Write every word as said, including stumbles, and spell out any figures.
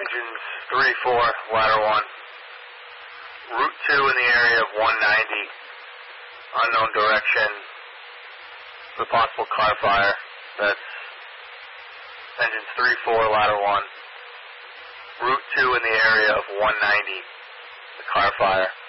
Engines three four, ladder one. Route two in the area of one ninety. Unknown direction. The possible car fire. That's engines three four, ladder one. Route two in the area of one ninety. The car fire.